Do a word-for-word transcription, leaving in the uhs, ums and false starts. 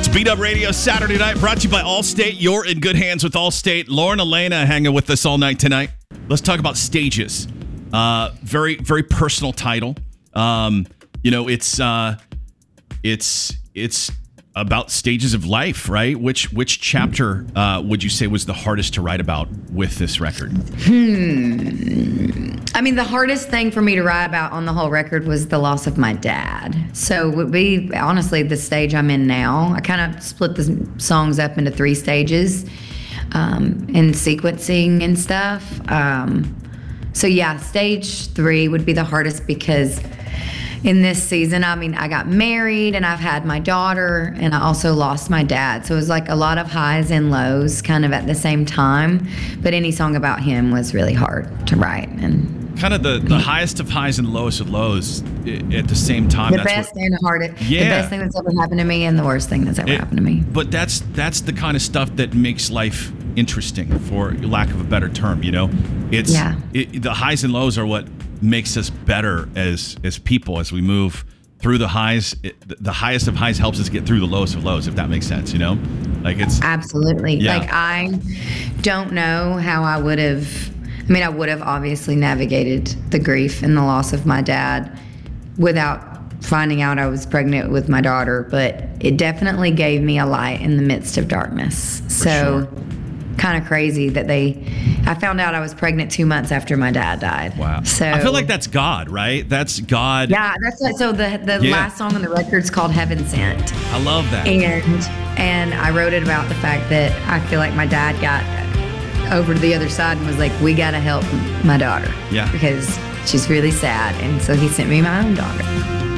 Beat Up Radio Saturday night, brought to you by Allstate. You're in good hands with Allstate. Lauren Elena hanging with us all night tonight. Let's talk about stages. Uh, very, very personal title. Um, you know, it's uh, it's it's about stages of life, right? Which which chapter uh, would you say was the hardest to write about with this record? Hmm. I mean, the hardest thing for me to write about on the whole record was the loss of my dad. So would be honestly the stage I'm in now. I kind of split the songs up into three stages, um, in sequencing and stuff. Um, so yeah, stage three would be the hardest because in this season, I mean, I got married and I've had my daughter and I also lost my dad. So it was like a lot of highs and lows kind of at the same time. But any song about him was really hard to write. And kind of the, the highest of highs and lowest of lows at the same time. The that's best what, and the hardest. Yeah. The best thing that's ever happened to me and the worst thing that's ever it, happened to me. But that's that's the kind of stuff that makes life interesting, for lack of a better term, you know? It's yeah. it, the highs and lows are what makes us better as as people as we move through the highs. It, the highest of highs helps us get through the lowest of lows, if that makes sense, you know? Like it's absolutely. Yeah. Like I don't know how I would have I mean, I would have obviously navigated the grief and the loss of my dad without finding out I was pregnant with my daughter, but it definitely gave me a light in the midst of darkness. For so sure. Kind of crazy that they I found out I was pregnant two months after my dad died. Wow. So I feel like that's God, right? That's God. Yeah, that's like, so the the Yeah. last song on the record is called Heaven Sent. I love that. And and I wrote it about the fact that I feel like my dad got over to the other side and was like, we got to help my daughter. Yeah. Because she's really sad. And so he sent me my own daughter.